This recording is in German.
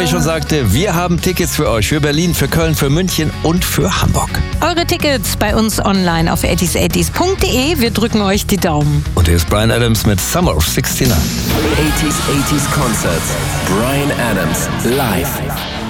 Marie schon sagte, wir haben Tickets für euch, für Berlin, für Köln, für München und für Hamburg. Eure Tickets bei uns online auf 80s80s.de. Wir drücken euch die Daumen. Und hier ist Bryan Adams mit Summer of 69. 80s Concerts. Bryan Adams live.